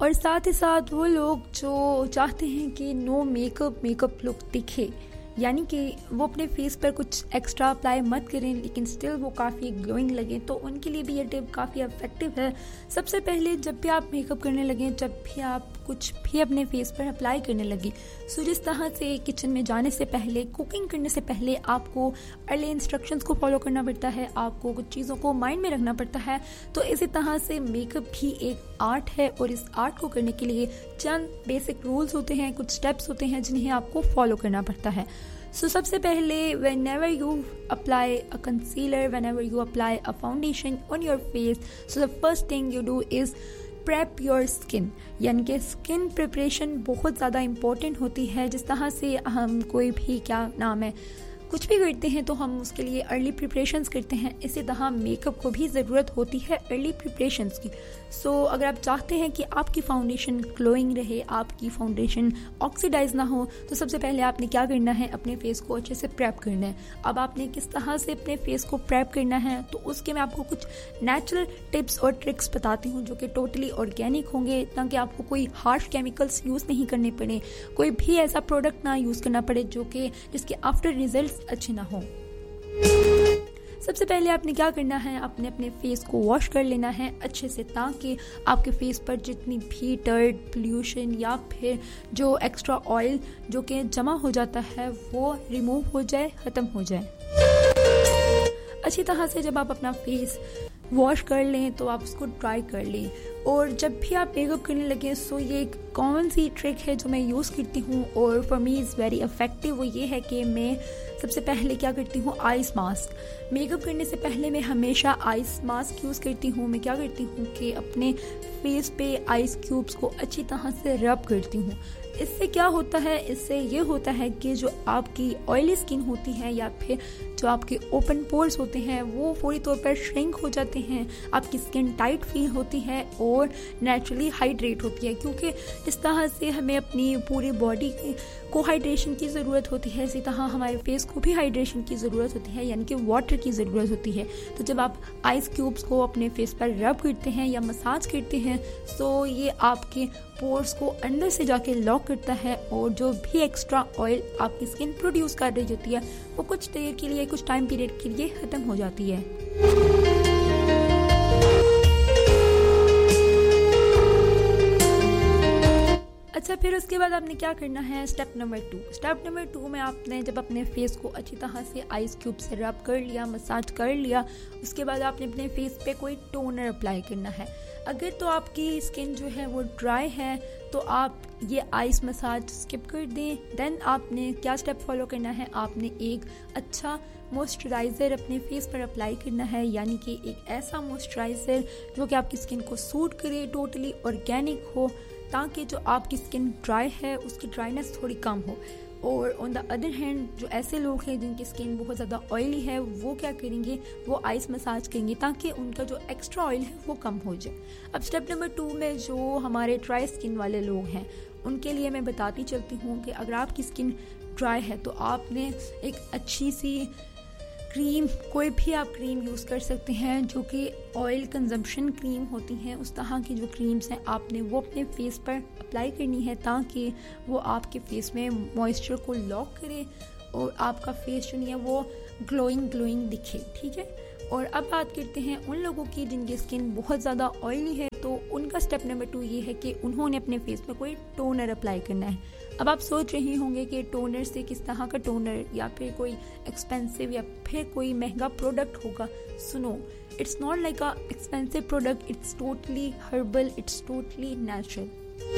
और साथ ही साथ वो लोग जो चाहते हैं कि नो मेकअप लुक दिखे, यानी कि वो अपने फेस पर कुछ एक्स्ट्रा अप्लाई मत करें लेकिन स्टिल वो काफ़ी ग्लोइंग लगे, तो उनके लिए भी ये टिप काफ़ी इफेक्टिव है। सबसे पहले जब भी आप मेकअप करने लगें, जब भी आप कुछ भी अपने फेस पर अप्लाई करने लगे, सो जिस तरह से किचन में जाने से पहले, कुकिंग करने से पहले आपको अर्ली इंस्ट्रक्शंस को फॉलो करना पड़ता है, आपको कुछ चीज़ों को माइंड में रखना पड़ता है। तो इसी तरह से मेकअप भी एक आर्ट है और इस आर्ट को करने के लिए चंद बेसिक रूल्स होते हैं, कुछ स्टेप्स होते हैं जिन्हें आपको फॉलो करना पड़ता है। सो सबसे पहले whenever you apply a concealer, whenever you apply a foundation on your face, so the first thing you do is prep your skin, यानी कि स्किन प्रिपरेशन बहुत ज़्यादा इम्पोर्टेंट होती है। जिस तरह से हम कोई भी कुछ भी करते हैं तो हम उसके लिए अर्ली प्रिपरेशंस करते हैं, इसी तरह मेकअप को भी ज़रूरत होती है अर्ली प्रिपरेशंस की। सो अगर आप चाहते हैं कि आपकी फाउंडेशन ग्लोइंग रहे, आपकी फाउंडेशन ऑक्सीडाइज ना हो, तो सबसे पहले आपने क्या करना है, अपने फेस को अच्छे से प्रेप करना है। अब आपने किस तरह से अपने फेस को प्रेप करना है, तो उसके मैं आपको कुछ नेचुरल टिप्स और ट्रिक्स बताती हूँ जो कि टोटली ऑर्गेनिक होंगे, ताकि आपको कोई हार्श केमिकल्स यूज़ नहीं करने पड़े, कोई भी ऐसा प्रोडक्ट ना यूज़ करना पड़े जिसके आफ्टर रिजल्ट अच्छे ना हो। सबसे पहले आपने क्या करना है, आपने अपने फेस को वॉश कर लेना है अच्छे से, ताकि आपके फेस पर जितनी भी डर्ट, पोल्यूशन या फिर जो एक्स्ट्रा ऑयल जो कि जमा हो जाता है वो रिमूव हो जाए, ख़त्म हो जाए। अच्छी तरह से जब आप अपना फेस वॉश कर लें तो आप उसको ड्राई कर लें। और जब भी आप मेकअप करने लगे, सो ये एक कॉमन सी ट्रिक है जो मैं यूज़ करती हूँ और for me is very effective. वो ये है कि मैं सबसे पहले क्या करती हूँ, आइस मास्क। मेकअप करने से पहले मैं हमेशा आइस मास्क यूज़ करती हूँ। मैं क्या करती हूँ कि अपने फेस पे आइस क्यूब्स को अच्छी तरह से रब करती हूँ। इससे क्या होता है, इससे ये होता है कि जो आपकी ऑयली स्किन होती है या फिर जो आपके ओपन पोर्स होते हैं वो फौरी तौर पर श्रिंक हो जाते हैं, आपकी स्किन टाइट फील होती है और नेचुरली हाइड्रेट होती है। क्योंकि इस तरह से हमें अपनी पूरी बॉडी को हाइड्रेशन की ज़रूरत होती है, इसी तरह हमारे फेस को भी हाइड्रेशन की ज़रूरत होती है, यानी कि वाटर की ज़रूरत होती है। तो जब आप आइस क्यूब्स को अपने फेस पर रब करते हैं या मसाज करते हैं, तो ये आपके पोर्स को अंदर से जाके लॉक करता है और जो भी एक्स्ट्रा ऑयल आपकी स्किन प्रोड्यूस कर रही होती है वो कुछ देर के लिए, कुछ टाइम पीरियड के लिए ख़त्म हो जाती है। अच्छा, फिर उसके बाद आपने क्या करना है, स्टेप नंबर 2 में आपने जब अपने फेस को अच्छी तरह से आइस क्यूब से रब कर लिया, मसाज कर लिया, उसके बाद आपने अपने फेस पे कोई टोनर अप्लाई करना है। अगर तो आपकी स्किन जो है वो ड्राई है तो आप ये आइस मसाज स्किप कर दें। देन आपने क्या स्टेप फॉलो करना है, आपने एक अच्छा मॉइस्चराइज़र अपने फेस पर अप्लाई करना है, यानी कि एक ऐसा मॉइस्चराइज़र जो कि आपकी स्किन को सूट करे, टोटली ऑर्गेनिक हो, ताकि जो आपकी स्किन ड्राई है उसकी ड्राइनेस थोड़ी कम हो। और ऑन द अदर हैंड जो ऐसे लोग हैं जिनकी स्किन बहुत ज़्यादा ऑयली है, वो क्या करेंगे, वो आइस मसाज करेंगे ताकि उनका जो एक्स्ट्रा ऑयल है वो कम हो जाए। अब स्टेप नंबर 2 में जो हमारे ड्राई स्किन वाले लोग हैं उनके लिए मैं बताती चलती हूँ कि अगर आपकी स्किन ड्राई है तो आपने एक अच्छी सी क्रीम, कोई भी आप क्रीम यूज़ कर सकते हैं जो कि ऑयल कंजम्पशन क्रीम होती हैं, उस तरह की जो क्रीम्स हैं आपने वो अपने फेस पर अप्लाई करनी है ताकि वो आपके फेस में मॉइस्चर को लॉक करे और आपका फेस जो नहीं है वो ग्लोइंग दिखे। ठीक है। और अब बात करते हैं उन लोगों की जिनकी स्किन बहुत ज़्यादा ऑयली है, तो उनका स्टेप नंबर 2 ये है कि उन्होंने अपने फेस पर कोई टोनर अप्लाई करना है। अब आप सोच रही होंगे कि टोनर से किस तरह का टोनर, या फिर कोई एक्सपेंसिव या फिर कोई महंगा प्रोडक्ट होगा। सुनो, it's not like a expensive product, it's totally herbal, it's totally natural.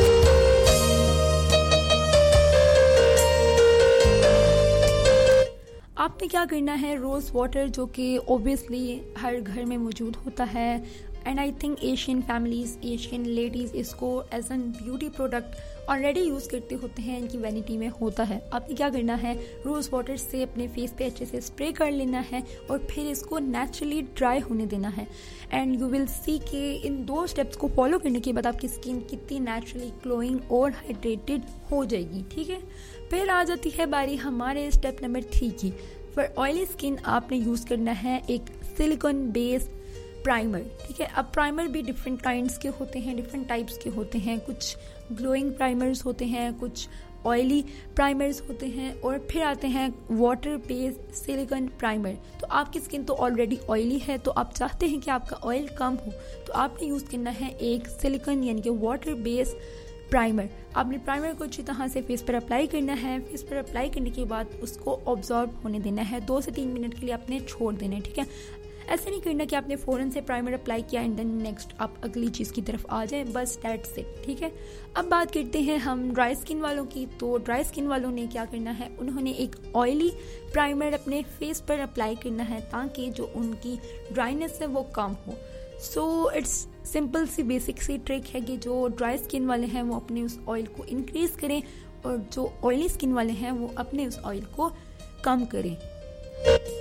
आपने क्या करना है, रोज़ वाटर जो कि ओबियसली हर घर में मौजूद होता है, and I think Asian families, Asian ladies इसको as an beauty product already use करते होते हैं, इनकी वैनिटी में होता है। आपने क्या करना है, रोज़ वाटर से अपने फेस पे अच्छे से स्प्रे कर लेना है और फिर इसको नेचुरली ड्राई होने देना है। एंड यू विल सी कि इन 2 स्टेप्स को फॉलो करने के बाद आपकी स्किन कितनी नेचुरली ग्लोइंग और हाइड्रेटेड हो जाएगी। ठीक है। फिर आ जाती है बारी हमारे स्टेप नंबर 3 की। फॉर ऑयली स्किन आपने यूज़ करना है एक सिलिकॉन बेस्ड प्राइमर, ठीक है। अब प्राइमर भी डिफरेंट काइंड्स के होते हैं, डिफरेंट टाइप्स के होते हैं। कुछ ग्लोइंग प्राइमर्स होते हैं, कुछ ऑयली प्राइमर्स होते हैं, और फिर आते हैं वाटर बेस्ड सिलिकॉन प्राइमर। तो आपकी स्किन तो ऑलरेडी ऑयली है, तो आप चाहते हैं कि आपका ऑयल कम हो, तो आपने यूज़ करना है एक सिलिकॉन यानी कि वाटर बेस्ड प्राइमर। आपने प्राइमर को अच्छी तरह से फेस पर अप्लाई करना है। फेस पर अप्लाई करने के बाद उसको ऑब्जॉर्व होने देना है, 2 से 3 मिनट के लिए आपने छोड़ देना है, ठीक है। ऐसे नहीं करना कि आपने फ़ौरन से प्राइमर अप्लाई किया एंड देन नेक्स्ट आप अगली चीज़ की तरफ आ जाएं, बस दैट्स इट, ठीक है। अब बात करते हैं हम ड्राई स्किन वालों की। तो ड्राई स्किन वालों ने क्या करना है, उन्होंने एक ऑयली प्राइमर अपने फेस पर अप्लाई करना है ताकि जो उनकी ड्राइनेस है वो कम हो। So it's simple C basic C trick है कि जो ड्राई स्किन वाले हैं वो अपने उस ऑयल को इंक्रीज़ करें, और जो ऑयली स्किन वाले हैं वो अपने उस ऑयल को कम करें।